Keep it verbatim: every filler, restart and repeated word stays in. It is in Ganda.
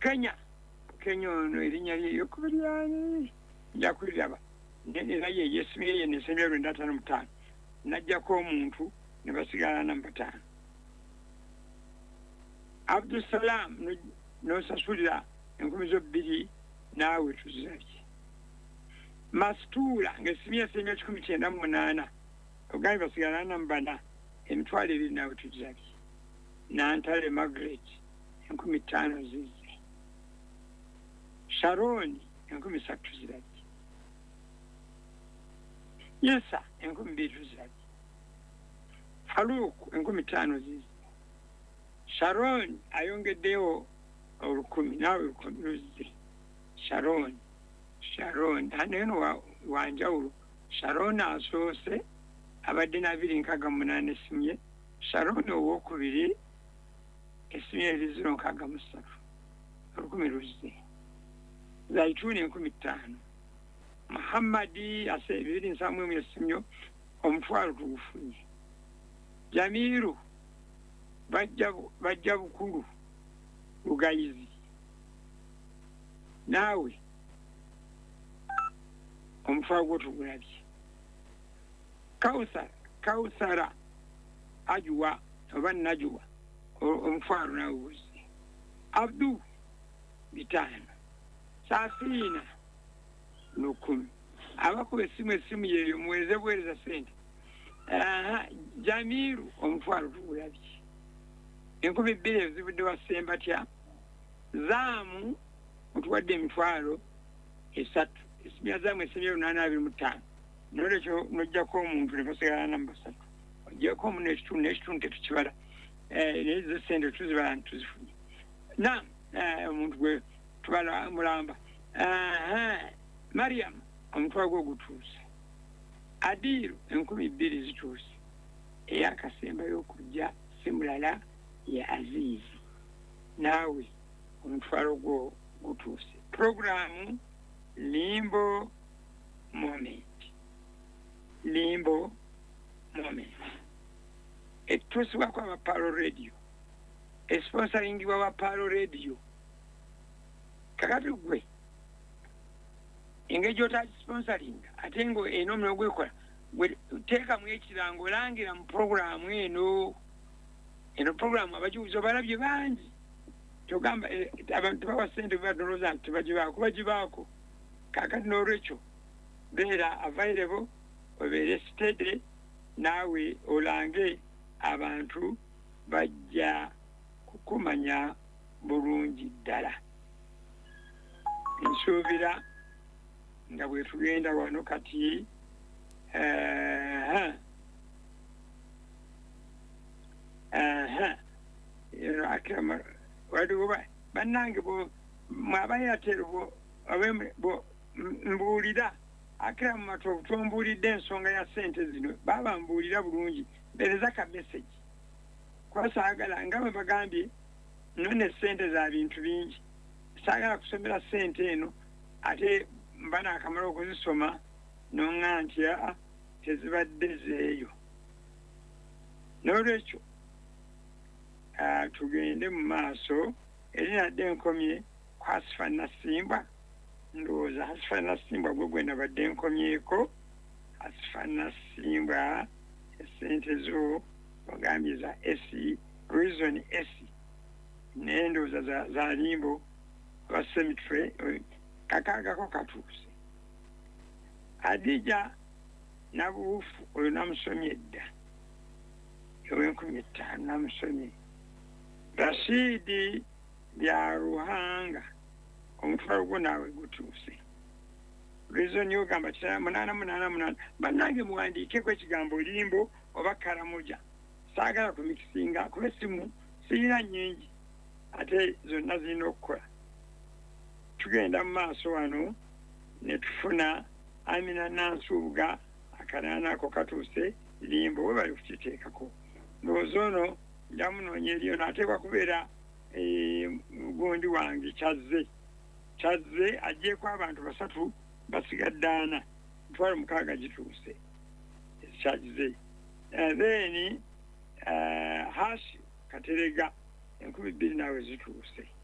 Kenya Kenya ono erinnya lye yokubiryani nja kuliraba era ye yesimye ye nesemye lwenda ttaano mu ttaano najjako omuntu ne basigala namba ttaano Abdusalam n'osasulira enkumi zo bbiri naawe tuzirabye Mastuula ng'esimye esemye kikumi kyenda mu munaana ogambi basigala namba bana emitwalo ebiri naawe tuzirabye Nantale Margaret enkumi ttaano zize Sharoni enkumi ssatu tuzirabye Yesa enkumi bbiri tuzirabye Faruku enkumi ttaano zize Sharon ayongeddeyo olukumi naawe olukumi luzze Sharon Sharon aneno wanjawulo Sharon asoose abadde n'abiri nkaaga munaana esimye Sharon owookubiri esimye eri ziro nkaaga mu ssatu olukumi luzze Zaituni enkumi ttaano Muhammadi ase bibiri nsamu emu esimyo omutwalo tugufunye Jamiru bajja bajja bukulu lugayizi naawe omutwalo gwo tugulabye Kausara Kausara ajuwa oba najuwa omutwalo naawe wuzze Abdu bitaano Safina lukumi abakuba essimu essimu yeeyo muweze buweereza sente aha Jamiru omutwalo tugulabye enkumi bbiri ezibudde wasemba tya Zaamu mutuwadde emitwalo esatu esimya zaamu esemye lunaana abiri mu ttaano nolwekyo nojjako omuntu ne basigala namba ssatu ojjako omu n'ekitundu n'ekitundu tetukibala naye zo sente tuzibala ntituzifunye na omuntu gwe tubala mulamba Mariam omutwalo gwo gutuuse Adiru enkumi bbiri zituuse eyakasemba y'okujja simulala ya Azizi naawe omutwalo gwo gutuuse programu Limbo Moment Limbo Moment etutusibwa kwa Palo Radio esponsoringibwa wa Palo Radio kakati gwe engeri gy'otaaki sponsoring ate ngo eno omulimu gwekola teekamu ekirango olangira mu programu eno eno programu abagiwuza balabye bangi togamba abantu tebawa ssente bebadolooza nti tebagibaako bagibaako kaakati n'olwekyo beera available obeere steady naawe olange abantu bajja kukumanya bulungi ddala nsuubira nga bwe tugenda wano kati aha aha akama waliwo bannange mwabayatero bo mbuulira akira mu matovu tombuulidde ensonga ya ssente zino baba mbuulira bulungi mpereza ka message kwasaagala nga bwe bagambye none ssente za bintu bingi saagala kusomera ssente eno ate mba naakamala okuzisoma noŋŋa nti aa tezibadde zeeyo n'olwekyo tugende mu maaso eri nadde enkomye ku Asifa Nasimbwa ndowooza Asifa Nasimbwa gwe gwe nabadde enkomyeko Asifa Nasimbwa essente zo bagambye za esi reason esi n'endowooza za, za Limbo wa Cemetery kakaagako katuuse Adija Nabuufu oyo namusomye edda ow'enkumi ttaano namusomye Rashidi bya Ruhanga omutwalo gwo naawe gutuuse reason yogamba kitala munaana munaana munaana bannange muwandiikeko ekigambo Limbo oba Karamoja saagala kumikisinga kuba essimu sirina nnyingi ate zonna zirina okukola tugenda mu maaso wano ne tufuna Amina Nansuubuga akanaana ako katuuse Limbo we bali kukiteekako ndowooza ono njamunoonya eriyo naateekwa kubeera gundi wange kyazze kyazze agyeko abantu basatu basigadde ana mitwalo mukaaga gituuse kyazze then hashi Katerega enkumi bbiri naawe zituuse